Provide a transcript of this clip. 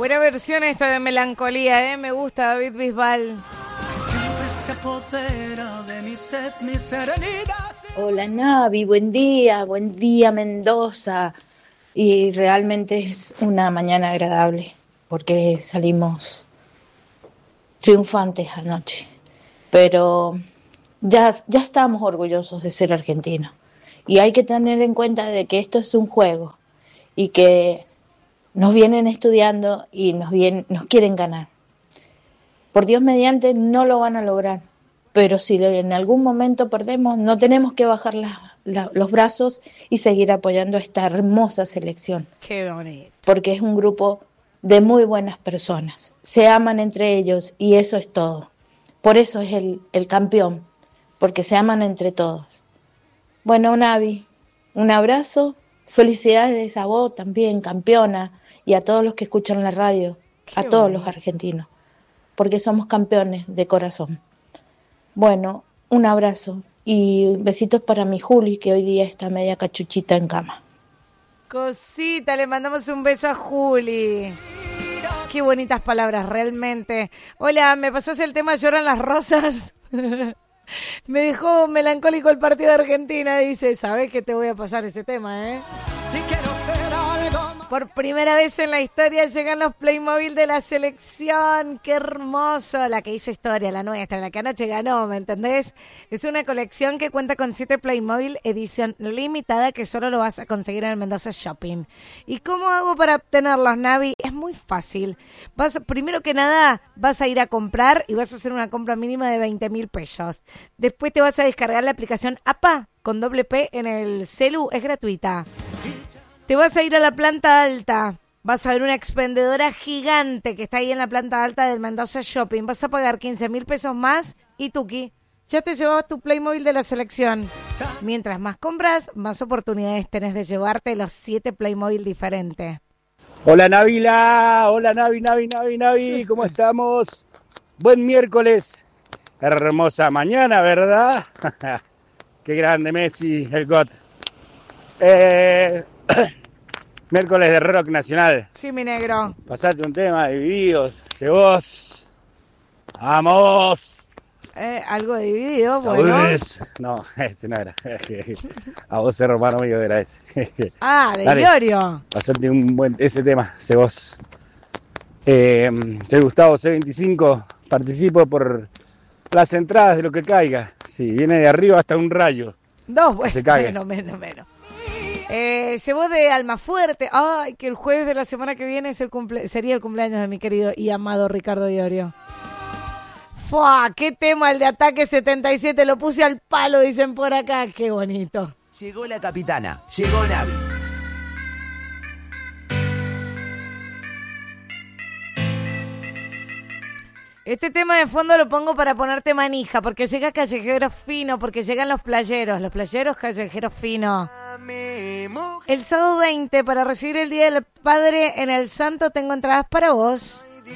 Buena versión esta de Melancolía, me gusta David Bisbal. Siempre se apodera de mi sed, mi serenidad. Hola Navi, buen día Mendoza. Y realmente es una mañana agradable porque salimos triunfantes anoche. Pero ya estamos orgullosos de ser argentinos. Y hay que tener en cuenta de que esto es un juego y que nos vienen estudiando y nos quieren ganar. Por Dios mediante no lo van a lograr, pero si en algún momento perdemos, no tenemos que bajar los brazos y seguir apoyando a esta hermosa selección. Qué bonito. Porque es un grupo de muy buenas personas, se aman entre ellos y eso es todo. Por eso es el campeón, porque se aman entre todos. Bueno, Navi, un abrazo, felicidades a vos también, campeona, y a todos los que escuchan la radio, a todos los argentinos, porque somos campeones de corazón. Bueno, un abrazo y besitos para mi Juli, que hoy día está media cachuchita en cama. Cosita, le mandamos un beso a Juli. Qué bonitas palabras, realmente. Hola, ¿me pasás el tema Lloran las rosas? Me dejó melancólico el partido de Argentina, dice. ¿Sabés que te voy a pasar ese tema, Por primera vez en la historia llegan los Playmobil de la selección. ¡Qué hermoso! La que hizo historia, la nuestra, la que anoche ganó, ¿me entendés? Es una colección que cuenta con 7 Playmobil edición limitada que solo lo vas a conseguir en el Mendoza Shopping. ¿Y cómo hago para obtenerlos, Navi? Es muy fácil. Primero que nada, vas a ir a comprar y vas a hacer una compra mínima de 20.000 pesos. Después te vas a descargar la aplicación APA con doble P en el celu, es gratuita. Te vas a ir a la planta alta, vas a ver una expendedora gigante que está ahí en la planta alta del Mendoza Shopping. Vas a pagar 15.000 pesos más y tuki, ya te llevas tu Playmobil de la selección. Mientras más compras, más oportunidades tenés de llevarte los 7 Playmobil diferentes. Hola Navila, hola Navi, ¿cómo estamos? Buen miércoles, hermosa mañana, ¿verdad? Qué grande Messi, el GOT. Miércoles de rock nacional. Sí, mi negro. Pasate un tema, Divididos, vos. ¡Vamos! Algo de Dividido, bueno. No, ese no era. A vos, hermano mío, era ese. De Iorio. Pasate ese tema, vos. Soy Gustavo C25, participo por las entradas de lo que caiga. Sí, viene de arriba hasta un rayo. 2, bueno, menos. Se vos de Almafuerte. Ay, que el jueves de la semana que viene sería el cumpleaños de mi querido y amado Ricardo Iorio. ¡Fua! ¡Qué tema el de Ataque 77! Lo puse al palo, dicen por acá. ¡Qué bonito! Llegó la capitana, llegó Navi. Este tema de fondo lo pongo para ponerte manija, porque llega Callejero Fino, porque llegan los playeros Callejero Fino. El sábado 20, para recibir el Día del Padre en el Santo, tengo entradas para vos.